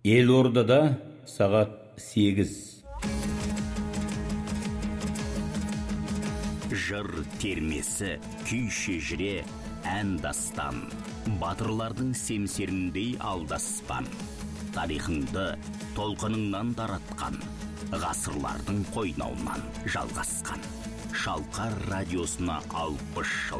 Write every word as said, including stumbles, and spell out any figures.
Елордада сағат сегіз. Жыр термесі, күй шежіре, ән дастан. Батырлардың семсеріндей алдаспан. Тарихыңды толқыныңнан таратқан. Ғасырлардың қойнауынан жалғасқан. Шалқар радиосына алпыс жыл.